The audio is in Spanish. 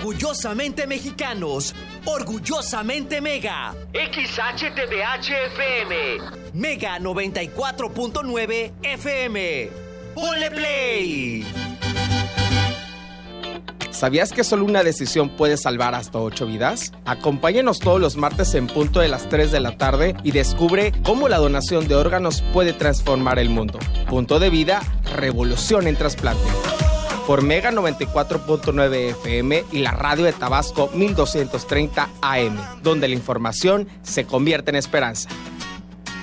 Orgullosamente mexicanos, orgullosamente Mega. XHTBH-FM, Mega 94.9 FM. ¡Ponle play! ¿Sabías que solo una decisión puede salvar hasta 8 vidas? Acompáñenos todos los martes en punto de las 3 de la tarde y descubre cómo la donación de órganos puede transformar el mundo. Punto de Vida, revolución en trasplante. Por Mega 94.9 FM y la radio de Tabasco 1230 AM, donde la información se convierte en esperanza.